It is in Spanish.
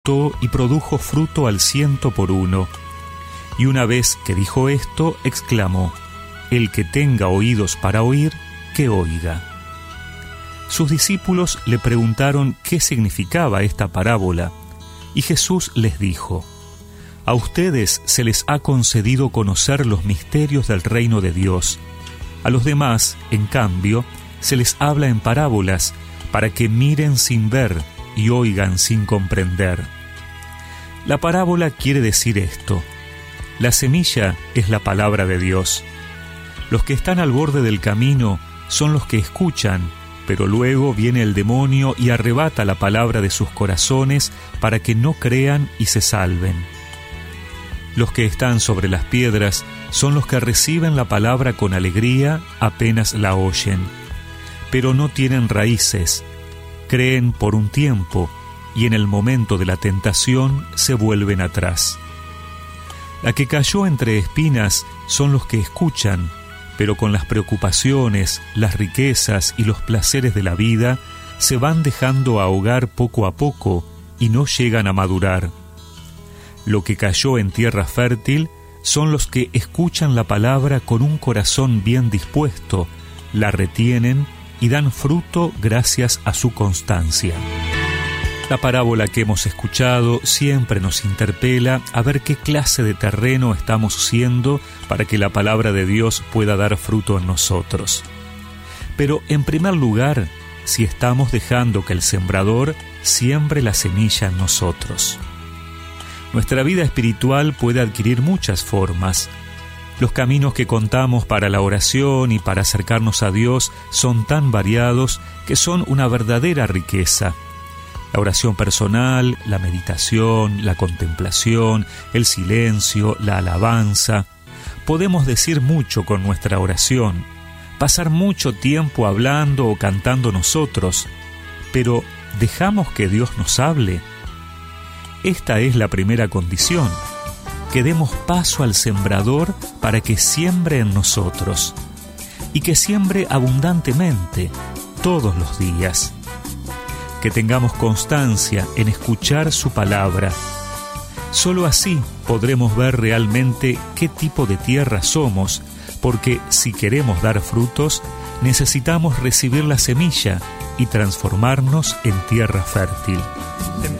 y produjo fruto al 100%. Y una vez que dijo esto, exclamó: El que tenga oídos para oír, que oiga. Sus discípulos le preguntaron qué significaba esta parábola, y Jesús les dijo: A ustedes se les ha concedido conocer los misterios del reino de Dios. A los demás, en cambio, se les habla en parábolas, para que miren sin ver y oigan sin comprender. La parábola quiere decir esto: la semilla es la palabra de Dios. Los que están al borde del camino son los que escuchan, pero luego viene el demonio y arrebata la palabra de sus corazones para que no crean y se salven. Los que están sobre las piedras son los que reciben la palabra con alegría apenas la oyen, pero no tienen raíces, creen por un tiempo y en el momento de la tentación se vuelven atrás. La que cayó entre espinas son los que escuchan, pero con las preocupaciones, las riquezas y los placeres de la vida se van dejando ahogar poco a poco y no llegan a madurar. Lo que cayó en tierra fértil son los que escuchan la palabra con un corazón bien dispuesto, la retienen y dan fruto gracias a su constancia. La parábola que hemos escuchado siempre nos interpela a ver qué clase de terreno estamos siendo para que la palabra de Dios pueda dar fruto en nosotros. Pero en primer lugar, si estamos dejando que el sembrador siembre la semilla en nosotros. Nuestra vida espiritual puede adquirir muchas formas. Los caminos que contamos para la oración y para acercarnos a Dios son tan variados que son una verdadera riqueza. La oración personal, la meditación, la contemplación, el silencio, la alabanza. Podemos decir mucho con nuestra oración, pasar mucho tiempo hablando o cantando nosotros, pero ¿dejamos que Dios nos hable? Esta es la primera condición, que demos paso al sembrador para que siembre en nosotros, y que siembre abundantemente, todos los días. Que tengamos constancia en escuchar su palabra. Solo así podremos ver realmente qué tipo de tierra somos, porque si queremos dar frutos, necesitamos recibir la semilla y transformarnos en tierra fértil.